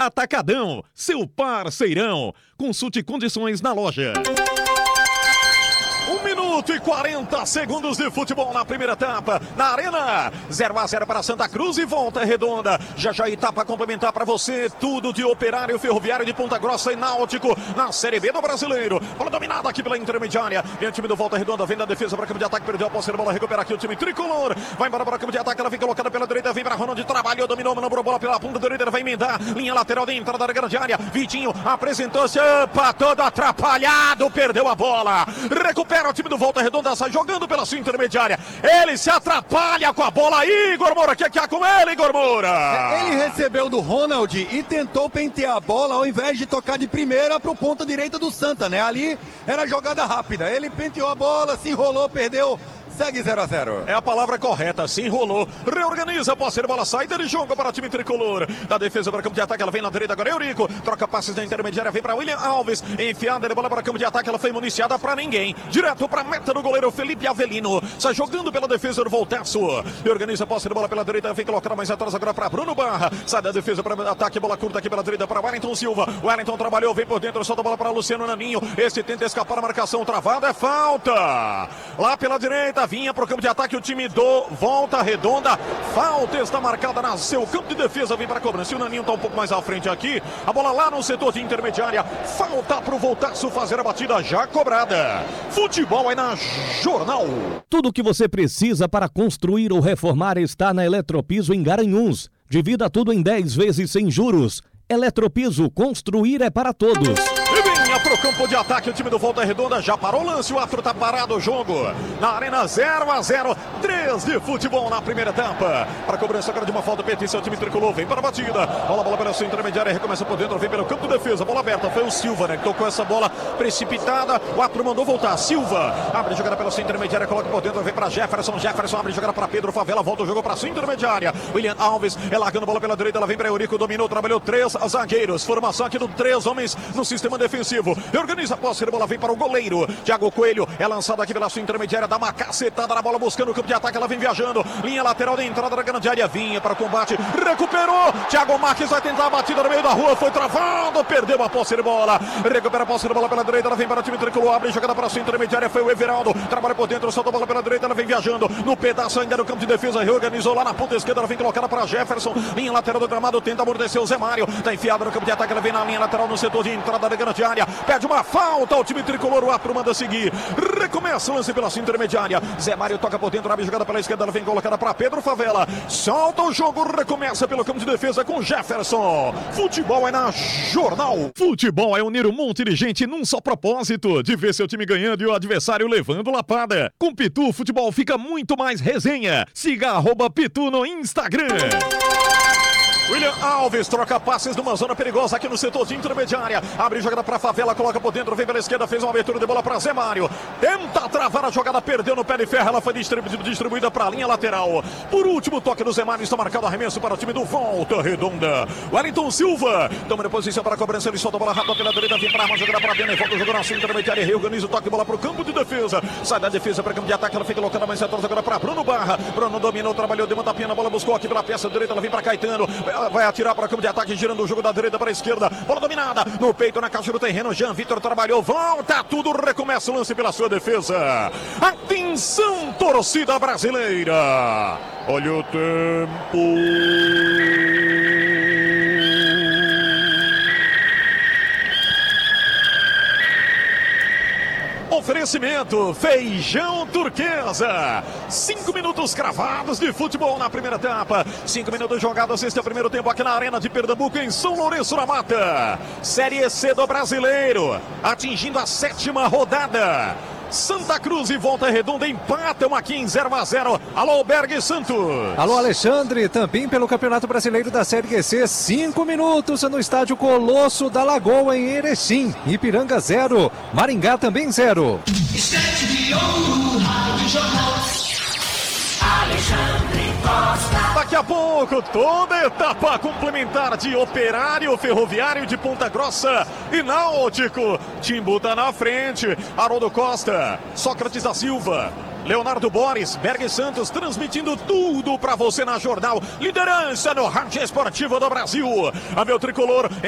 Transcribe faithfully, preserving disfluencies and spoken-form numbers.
Atacadão, seu parceirão. Consulte condições na loja. um minuto e quarenta segundos de futebol na primeira etapa, na Arena. zero a zero para Santa Cruz e Volta Redonda. Já já etapa complementar para você. Tudo de Operário, Ferroviário de Ponta Grossa e Náutico na Série B do Brasileiro. Bola dominada aqui pela intermediária. Vem o time do Volta Redonda, vem da defesa para campo de ataque. Perdeu a posse de bola, recupera aqui o time tricolor. Vai embora para campo de ataque, ela vem colocada pela direita. Vem para Ronald, trabalhou, dominou, manobrou bola pela ponta direita. Ela vai emendar, linha lateral dentro da grande área. Vitinho apresentou-se, opa, todo atrapalhado. Perdeu a bola. Recupera o time do Volta Redonda, sai jogando pela sua intermediária. Ele se atrapalha com a bola. Igor Moura, o que é que há com ele, Igor Moura? Ele recebeu do Ronald e tentou pentear a bola ao invés de tocar de primeira pro ponta direita do Santa, né? Ali era jogada rápida. Ele penteou a bola, se enrolou, perdeu. Segue zero a zero. É a palavra correta, se enrolou. Reorganiza, pode ser bola, saída de jogo para o time tricolor. Da defesa para o campo de ataque, ela vem na direita agora. Eurico, troca passes da intermediária, vem para William Alves. Enfiada de bola para o campo de ataque, ela foi municiada para ninguém. Direto para a meta do goleiro Felipe Avelino. Sai jogando pela defesa do Voltaço. Reorganiza, pode ser bola pela direita, vem colocando mais atrás agora para Bruno Barra. Sai da defesa para o ataque, bola curta aqui pela direita para Wellington Silva. Wellington trabalhou, vem por dentro, solta a bola para Luciano Naninho. Esse tenta escapar a marcação travada, é falta. Lá pela direita, vinha para o campo de ataque o time do Volta Redonda. Falta está marcada no seu campo de defesa. Vem para a cobrança. O Naninho está um pouco mais à frente aqui. A bola lá no setor de intermediária. Falta para o Voltaço fazer a batida já cobrada. Futebol é na Jornal. Tudo o que você precisa para construir ou reformar está na Eletropiso em Garanhuns. Divida tudo em dez vezes sem juros. Eletropiso, construir é para todos. E vinha pro campo de ataque o time do Volta Redonda, já parou o lance, o árbitro tá parado o jogo. Na Arena zero a zero, três de futebol na primeira etapa. Para cobrança agora de uma falta, pertence ao time tricolor, vem para a batida. Bola, bola pela sua intermediária, recomeça por dentro, vem pelo campo de defesa, bola aberta, foi o Silva, né, que tocou essa bola precipitada, o árbitro mandou voltar, Silva, abre a jogada pela sua intermediária, coloca por dentro, vem para Jefferson, Jefferson abre a jogada para Pedro Favela, volta o jogo para sua intermediária. William Alves, é largando bola pela direita, ela vem para Eurico, dominou, trabalhou três zagueiros, formação aqui do três homens no sistema defensivo. Organiza a posse, a bola vem para o goleiro. Thiago Coelho é lançado aqui pela sua intermediária, dá uma cacetada na bola, buscando o campo de ataque, ela vem viajando. Linha lateral da entrada da grande área, vinha para o combate, recuperou. Thiago Marques vai tentar a batida no meio da rua, foi travado, perdeu a posse de bola. Recupera a posse de bola pela direita, ela vem para o time tricolor, abre jogada para a sua intermediária, foi o Everaldo, trabalha por dentro, solta a bola pela direita, ela vem viajando no pedaço ainda do campo de defesa, reorganizou lá na ponta esquerda, ela vem colocada para Jefferson. Linha lateral do gramado, tenta amortecer o Zé Mário, tá enfiado no campo de ataque, ela vem na linha lateral no setor de entrada da grande área, pede uma falta, o time tricolor, o árbitro manda seguir, recomeça o lance pela sua intermediária, Zé Mário toca por dentro, abre jogada pela esquerda, ela vem colocada para Pedro Favela, solta o jogo, recomeça pelo campo de defesa com Jefferson. Futebol é na Jornal. Futebol é unir um monte de gente num só propósito, de ver seu time ganhando e o adversário levando lapada. Com Pitu, futebol fica muito mais resenha. Siga arroba Pitu no Instagram. William Alves troca passes numa zona perigosa aqui no setor de intermediária. Abre jogada para Favela, coloca por dentro, vem pela esquerda, fez uma abertura de bola para Zé Mário. Tenta travar a jogada, perdeu no pé de ferro, ela foi distribu distribuída para a linha lateral. Por último, toque do Zé Mário, está marcado arremesso para o time do Volta Redonda. Wellington Silva toma a posição para a cobrança, ele solta a bola rápida pela direita, vem para a jogada para Bena e volta o jogo na sua intermediária, reorganiza o toque de bola para o campo de defesa. Sai da defesa para o campo de ataque, ela fica colocando mais atrás agora para Bruno Barra. Bruno dominou, trabalhou, deu uma tapinha na bola, buscou aqui pela peça direita, ela vem para Caetano, vai atirar para o campo de ataque, girando o jogo da direita para a esquerda, bola dominada, no peito, na caixa do terreno, Jean Vitor trabalhou, volta tudo, recomeça o lance pela sua defesa. Atenção, torcida brasileira, olha o tempo. Oferecimento Feijão Turquesa. Cinco minutos cravados de futebol na primeira etapa. Cinco minutos jogados. Este é o primeiro tempo aqui na Arena de Pernambuco, em São Lourenço da Mata. Série C do Brasileiro, atingindo a sétima rodada. Santa Cruz e Volta Redonda empatam aqui em zero a zero. Alô, Berg Santos. Alô, Alexandre. Também pelo Campeonato Brasileiro da Série C. Cinco minutos no estádio Colosso da Lagoa, em Erechim. Ipiranga zero. Maringá também zero. Estante de ouro, Rádio Jornal. Alexandre Costa. Daqui a pouco, toda a etapa complementar de Operário, Ferroviário de Ponta Grossa e Náutico. Timbu tá na frente, Haroldo Costa, Sócrates da Silva, Leonardo Boris, Berg Santos, transmitindo tudo para você na Jornal. Liderança no rádio esportivo do Brasil. A meu tricolor